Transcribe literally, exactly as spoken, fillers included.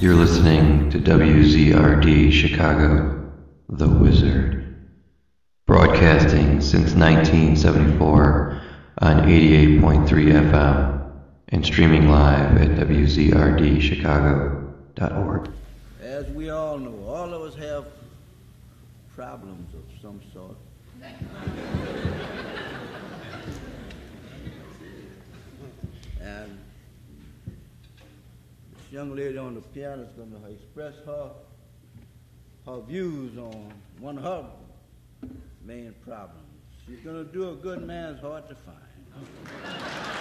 You're listening to W Z R D Chicago, The Wizard. Broadcasting since nineteen seventy-four on eighty-eight point three F M and streaming live at W Z R D Chicago dot org. As we all know, all of us have problems of some sort. And this young lady on the piano is going to express her her views on one of her main problems. She's going to do a good man's hard to find.